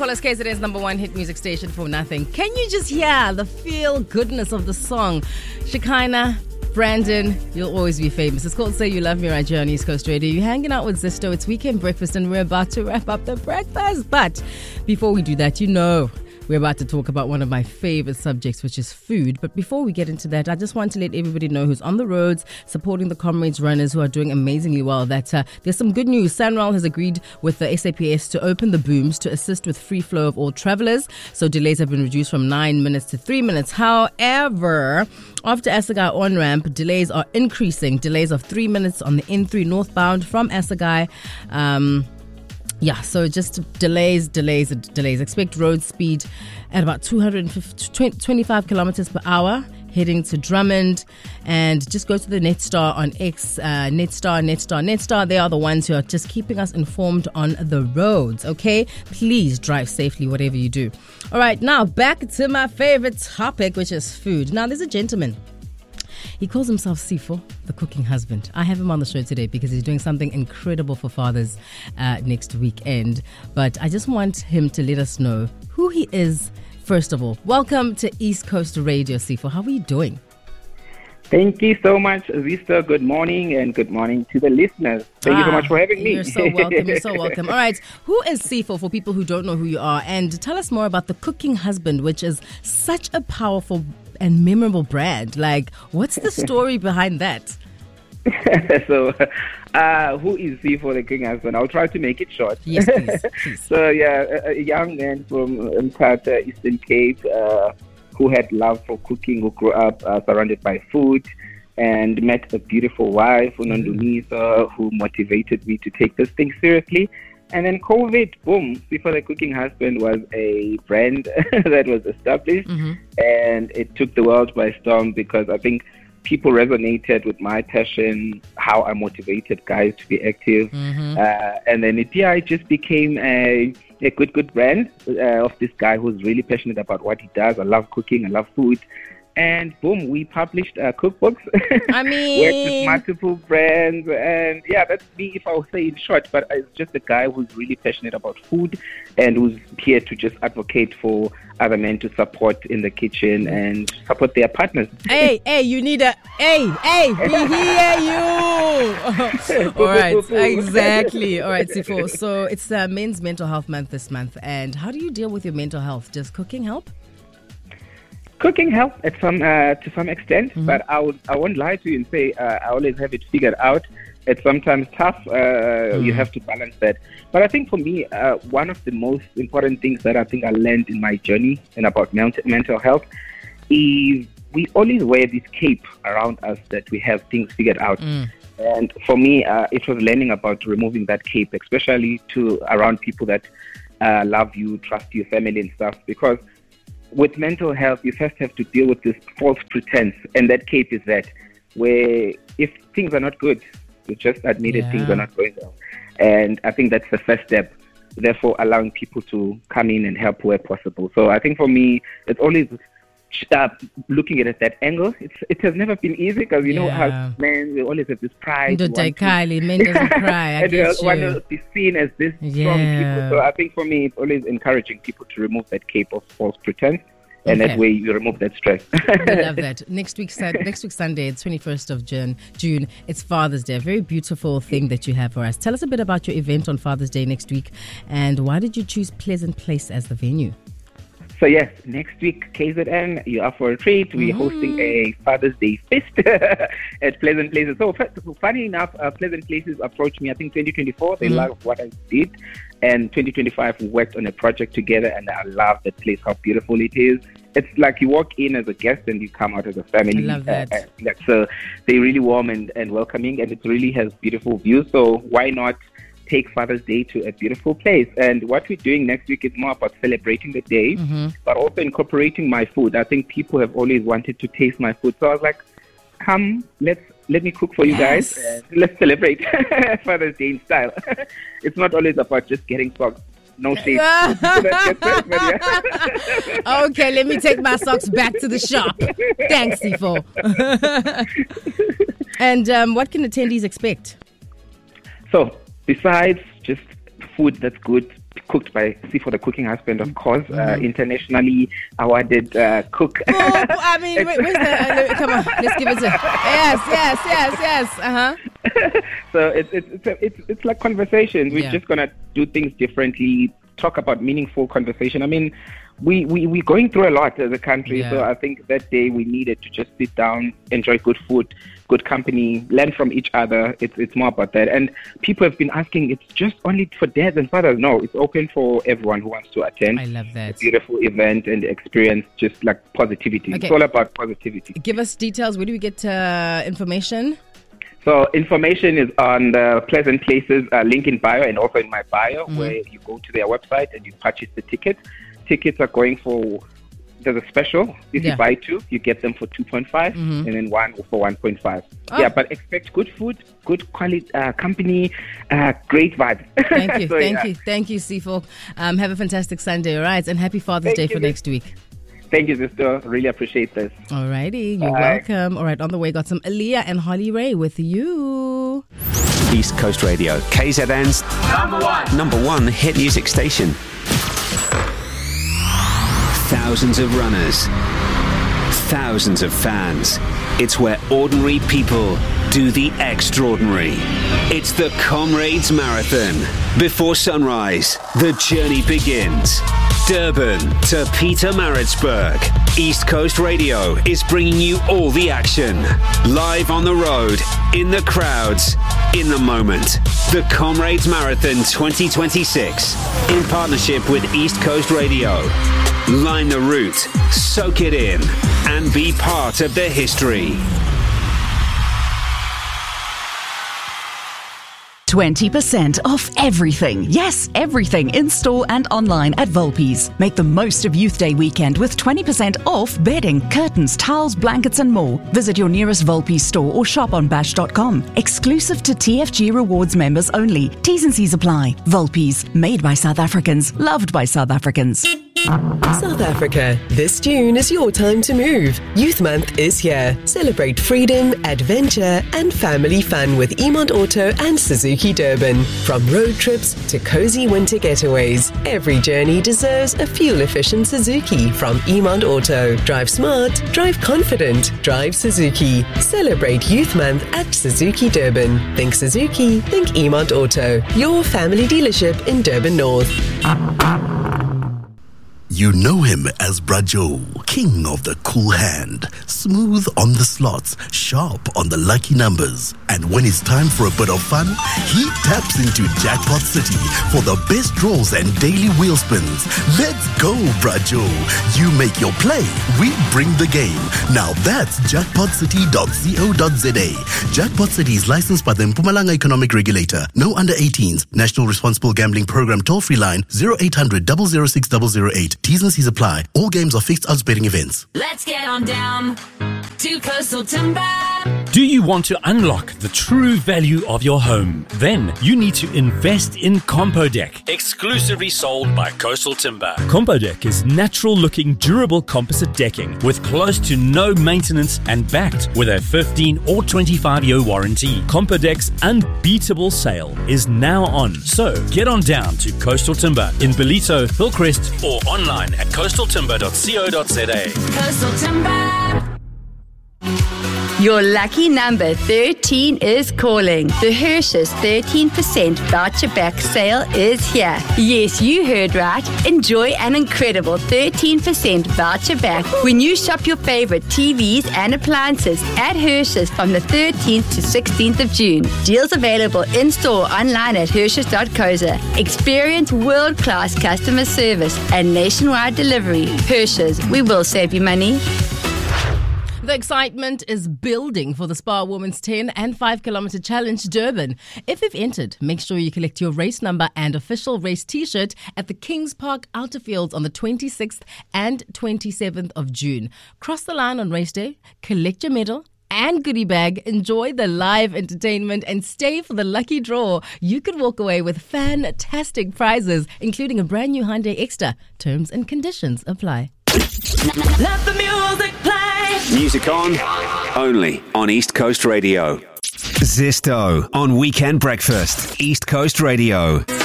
call us KZN's number one hit music station for nothing. Can you just hear the feel goodness of the song? Shekinah, Brandon, you'll always be famous. It's called Say You Love Me right here on East Coast Radio. You're hanging out with Zisto. It's weekend breakfast and we're about to wrap up the breakfast. But before we do that, we're about to talk about one of my favorite subjects, which is food. But before we get into that, I just want to let everybody know who's on the roads supporting the Comrades runners who are doing amazingly well that there's some good news. SANRAL has agreed with the SAPS to open the booms to assist with free flow of all travelers. So delays have been reduced from 9 minutes to 3 minutes. However, after Assegai on-ramp, delays are increasing. Delays of 3 minutes on the N3 northbound from Assegai. So just delays. Expect road speed at about 225 kilometers per hour heading to Drummond, and just go to the Netstar on X, Netstar. They are the ones who are just keeping us informed on the roads, okay? Please drive safely, whatever you do. All right, now back to my favorite topic, which is food. Now, there's a gentleman. He calls himself Sifo, the cooking husband. I have him on the show today because he's doing something incredible for fathers next weekend. But I just want him to let us know who he is, first of all. Welcome to East Coast Radio, Sifo. How are you doing? Thank you so much, Zista. Good morning, and good morning to the listeners. Thank you so much for having me. You're so welcome. All right. Who is Sifo for people who don't know who you are? And tell us more about the Cooking Husband, which is such a powerful and memorable brand. Like, what's the story behind that? So, who is Sifo, the Cooking Husband? I'll try to make it short. Yes, please. So, a young man from Mthatha, Eastern Cape, who had love for cooking, who grew up surrounded by food, and met a beautiful wife, Unondumisa, who motivated me to take this thing seriously. And then COVID, boom, Sifo the Cooking Husband was a brand that was established, and it took the world by storm because I think people resonated with my passion, how I motivated guys to be active. And then it just became a good brand of this guy who's really passionate about what he does. I love cooking, I love food. And boom, we published cookbooks. I mean, worked with multiple brands, and that's me if I'll say in short. But it's just a guy who's really passionate about food and who's here to just advocate for other men to support in the kitchen and support their partners. Hey, you need a we hear you. All right, exactly. All right, Sifo. So it's Men's Mental Health Month this month, and how do you deal with your mental health? Does cooking help? Cooking helps to some extent, but I won't lie to you and say I always have it figured out. It's sometimes tough. You have to balance that. But I think for me, one of the most important things that I think I learned in my journey and about mental health is we always wear this cape around us that we have things figured out. And for me, it was learning about removing that cape, especially around people that love you, trust your family and stuff, because with mental health, you first have to deal with this false pretense, and that cape is that, where if things are not good, you just admit things are not going well. And I think that's the first step, therefore allowing people to come in and help where possible. So I think for me, it's always looking at it at that angle. It has never been easy because, you know, as men, we always have this pride. Men doesn't cry. And we want to be seen as this strong people. So I think for me, it's always encouraging people to remove that cape of false pretense. And that way you remove that stress. I love that. Next week Sunday, it's 21st of June, it's Father's Day. A very beautiful thing that you have for us. Tell us a bit about your event on Father's Day next week, and why did you choose Pleasant Place as the venue? So yes, next week, KZN, you are for a treat. We're hosting a Father's Day feast at Pleasant Places. So funny enough, Pleasant Places approached me, I think 2024. They loved what I did. And 2025, we worked on a project together, and I love that place, how beautiful it is. It's like you walk in as a guest and you come out as a family. I love that. So they're really warm and welcoming, and it really has beautiful views. So why not take Father's Day to a beautiful place? And what we're doing next week is more about celebrating the day, but also incorporating my food. I think people have always wanted to taste my food. So I was like, come, let me cook for you guys. Let's celebrate Father's Day in style. It's not always about just getting socks. No shade. Okay, let me take my socks back to the shop. Thanks, Sifo. And what can attendees expect? So, besides just food that's good, cooked by Sifo, the cooking husband, of course, internationally awarded cook. Oh, I mean, where's the? Come on, let's give it to. Yes. So it's like conversations. We're just gonna do things differently. Talk about meaningful conversation. I mean, we're going through a lot as a country, so I think that day we needed to just sit down, enjoy good food, good company, learn from each other. It's more about that. And people have been asking, it's just only for dads and fathers. No, it's open for everyone who wants to attend. I love that. A beautiful event and experience, just like positivity. Okay. It's all about positivity. Give us details. Where do we get information? So information is on the Pleasant Places link in bio and also in my bio, where you go to their website and you purchase the tickets. Tickets are going for, there's a special. If you buy 2, you get them for 2.5 and then 1 for 1.5. Oh. Yeah, but expect good food, good quality company, great vibes. Thank you. Thank you, Sifo. Have a fantastic Sunday, all right? And happy Father's Day for next week. Thank you, sister. Really appreciate this. Alrighty, you're welcome. All right, on the way, got some Aaliyah and Holly Ray with you. East Coast Radio, KZN's number one hit music station. Thousands of runners, thousands of fans. It's where ordinary people do the extraordinary. It's the Comrades Marathon. Before sunrise, the journey begins. Durban to Pietermaritzburg. East Coast Radio is bringing you all the action. Live on the road, in the crowds, in the moment. The Comrades Marathon 2026. In partnership with East Coast Radio. Line the route, soak it in, and be part of the history. 20% off everything. Yes, everything in store and online at Volpi's. Make the most of Youth Day weekend with 20% off bedding, curtains, towels, blankets and more. Visit your nearest Volpi's store or shop on bash.com. Exclusive to TFG Rewards members only. T's and C's apply. Volpi's, made by South Africans, loved by South Africans. South Africa, this June is your time to move. Youth Month is here. Celebrate freedom, adventure and family fun with Emond Auto and Suzuki Durban. From road trips to cozy winter getaways, every journey deserves a fuel-efficient Suzuki from Emond Auto. Drive smart, drive confident, drive Suzuki. Celebrate Youth Month at Suzuki Durban. Think Suzuki, think Emond Auto. Your family dealership in Durban North. You know him as Brajo, king of the cool hand, smooth on the slots, sharp on the lucky numbers. And when it's time for a bit of fun, he taps into Jackpot City for the best draws and daily wheel spins. Let's go, Brajo. You make your play, we bring the game. Now that's jackpotcity.co.za. Jackpot City is licensed by the Mpumalanga Economic Regulator. No under 18s. National Responsible Gambling Program toll-free line 0800 006 008. T's and C's apply. All games are fixed odds betting events. Let's get on down to Coastal Timber. Do you want to unlock the true value of your home? Then you need to invest in Compodeck, exclusively sold by Coastal Timber. Compodeck is natural-looking, durable composite decking with close to no maintenance and backed with a 15 or 25-year warranty. Compodeck's unbeatable sale is now on. So get on down to Coastal Timber in Ballito, Hillcrest, or online at coastaltimber.co.za. Coastal Timber. Your lucky number 13 is calling. The Hershey's 13% voucher back sale is here. Yes, you heard right. Enjoy an incredible 13% voucher back when you shop your favorite TVs and appliances at Hershey's from the 13th to 16th of June. Deals available in-store, online at Hershey's.co.za. Experience world-class customer service and nationwide delivery. Hershey's, we will save you money. The excitement is building for the Spa Women's 10 and 5 kilometer challenge Durban. If you've entered, make sure you collect your race number and official race t-shirt at the Kings Park Outer Fields on the 26th and 27th of June. Cross the line on race day, collect your medal and goodie bag, enjoy the live entertainment and stay for the lucky draw. You could walk away with fantastic prizes, including a brand new Hyundai Extra. Terms and conditions apply. Let the music play. Music on, only on East Coast Radio. Zisto on Weekend Breakfast, East Coast Radio.